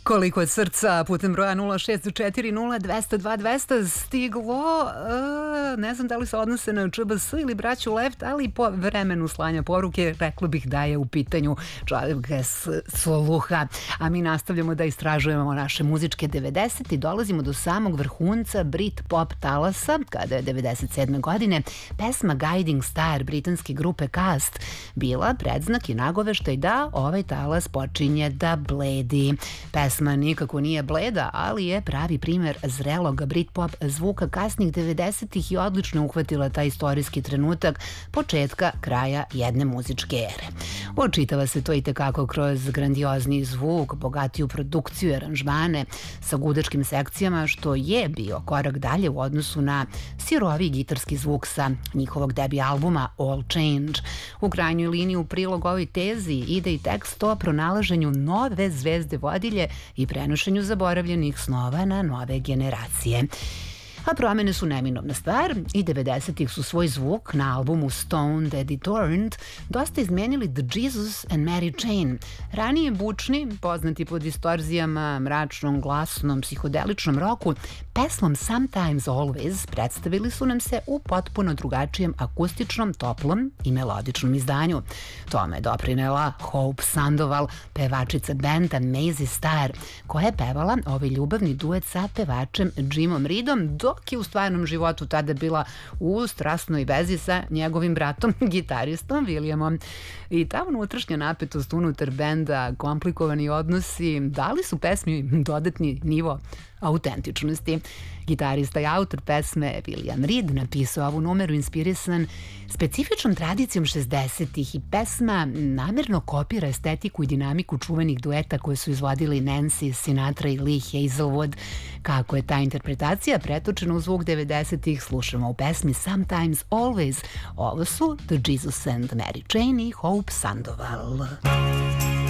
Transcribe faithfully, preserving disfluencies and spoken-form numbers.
Koliko od srca putem broja nula šest četiri nula dva nula dva dva nula nula stiglo, uh, ne znam da li se odnose na Č B S ili braću Left, ali po vremenu slanja poruke rekla bih da je u pitanju čovjek bez sluha. A mi nastavljamo da istražujemo naše muzičke devedesete i dolazimo do samog vrhunca Brit pop talasa, kada je devedeset sedme godine pesma Guiding Star britanske grupe Cast bila predznak i nagoveštaj da ovaj talas počinje da bledi. Pesma nikako nije bleda, ali je pravi primer zrelog Britpop zvuka kasnih devedesetih i odlično uhvatila taj istorijski trenutak početka kraja jedne muzičke ere. Očitava se to i tekako kroz grandiozni zvuk, bogatiju produkciju i aranžmane sa gudačkim sekcijama, što je bio korak dalje u odnosu na sirovi gitarski zvuk sa njihovog debi albuma All Change. U krajnjoj liniji u prilog ovoj tezi ide i tekst o pronalaženju nove zvezde vodilje i prenošenju zaboravljenih snova na nove generacije. A promene su neminovna stvar i devedesetih su svoj zvuk na albumu Stoned Eddie Torrent dosta izmenili The Jesus and Mary Chain. Ranije bučni, poznati po distorzijama, mračnom, glasnom, psihodeličnom roku, pesmom Sometimes Always predstavili su nam se u potpuno drugačijem akustičnom, toplom i melodičnom izdanju. Tome je doprinela Hope Sandoval, pevačica benda Mazzy Star, koja je pevala ovaj ljubavni duet sa pevačem Jimom Reedom, dok je u stvarnom životu tada bila u strasnoj vezi sa njegovim bratom, gitaristom Williamom. I ta unutrašnja napetost unutar benda, komplikovani odnosi, dali su pesmi dodatni nivo autentičnosti. Gitarista i autor pesme William Reed napisao ovu numeru inspirisan specifičnom tradicijom šezdesetih i pesma namerno kopira estetiku i dinamiku čuvenih dueta koje su izvodili Nancy Sinatra i Lee Hazelwood. Kako je ta interpretacija pretočena u zvuk devedesetih slušamo u pesmi Sometimes Always. Ovo su The Jesus and Mary Chain i Hope Sandoval.